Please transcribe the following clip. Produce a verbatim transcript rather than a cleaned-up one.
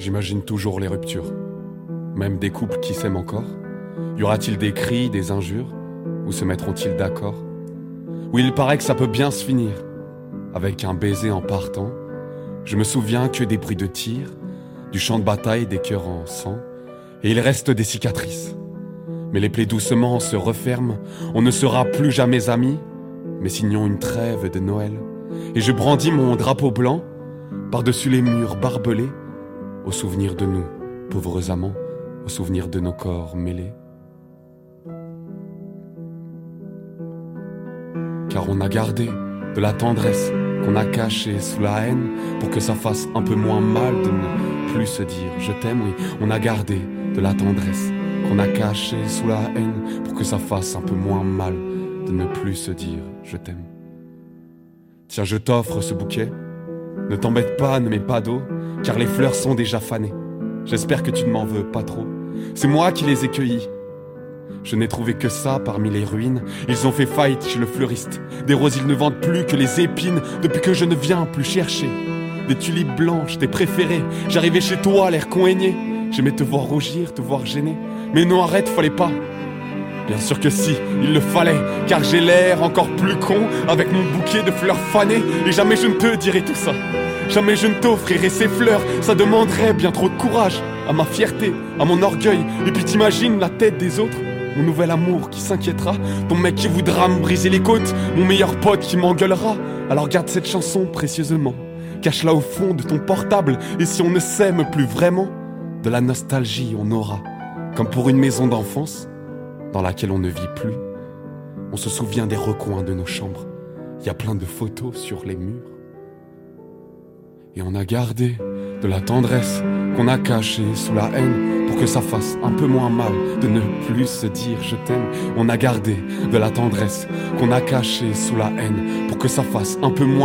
J'imagine toujours les ruptures, même des couples qui s'aiment encore. Y aura-t-il des cris, des injures, ou se mettront-ils d'accord? Oui, il paraît que ça peut bien se finir, avec un baiser en partant. Je me souviens que des bruits de tir, du champ de bataille, des cœurs en sang, et il reste des cicatrices. Mais les plaies doucement se referment, on ne sera plus jamais amis, mais signons une trêve de Noël. Et je brandis mon drapeau blanc, par-dessus les murs barbelés, au souvenir de nous, pauvres amants, au souvenir de nos corps mêlés. Car on a gardé de la tendresse qu'on a cachée sous la haine, pour que ça fasse un peu moins mal de ne plus se dire je t'aime. Oui, on a gardé de la tendresse qu'on a cachée sous la haine, pour que ça fasse un peu moins mal de ne plus se dire je t'aime. Tiens, je t'offre ce bouquet. Ne t'embête pas, ne mets pas d'eau, car les fleurs sont déjà fanées. J'espère que tu ne m'en veux pas trop. C'est moi qui les ai cueillies. Je n'ai trouvé que ça parmi les ruines. Ils ont fait faillite chez le fleuriste. Des roses ils ne vendent plus que les épines, depuis que je ne viens plus chercher. Des tulipes blanches, tes préférées. J'arrivais chez toi, l'air coigné. J'aimais te voir rougir, te voir gêner. Mais non, arrête, fallait pas. Bien sûr que si, il le fallait, car j'ai l'air encore plus con avec mon bouquet de fleurs fanées. Et jamais je ne te dirai tout ça. Jamais je ne t'offrirai ces fleurs. Ça demanderait bien trop de courage à ma fierté, à mon orgueil. Et puis t'imagines la tête des autres, mon nouvel amour qui s'inquiétera, ton mec qui voudra me briser les côtes, mon meilleur pote qui m'engueulera. Alors garde cette chanson précieusement, cache-la au fond de ton portable. Et si on ne s'aime plus vraiment, de la nostalgie on aura, comme pour une maison d'enfance dans laquelle on ne vit plus. On se souvient des recoins de nos chambres, il y a plein de photos sur les murs. Et on a gardé de la tendresse qu'on a cachée sous la haine, pour que ça fasse un peu moins mal de ne plus se dire je t'aime. On a gardé de la tendresse qu'on a cachée sous la haine, pour que ça fasse un peu moins